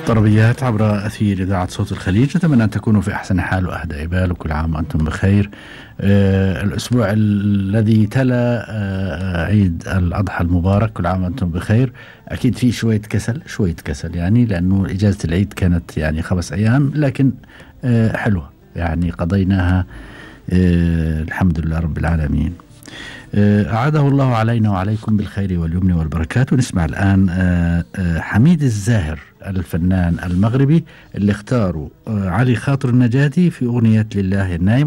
طربيات عبر أثير إذاعة صوت الخليج. أتمنى أن تكونوا في أحسن حال وأهدى بال، وكل عام وأنتم بخير. الأسبوع الذي تلا عيد الأضحى المبارك، كل عام وأنتم بخير. أكيد في شوية كسل يعني، لأنه إجازة العيد كانت يعني 5 أيام، لكن حلوة يعني قضيناها الحمد لله رب العالمين. أعاده الله علينا وعليكم بالخير واليمن والبركات. ونسمع الآن حميد الزاهر الفنان المغربي اللي اختاروا علي خاطر النجاتي في أغنية لله النايم.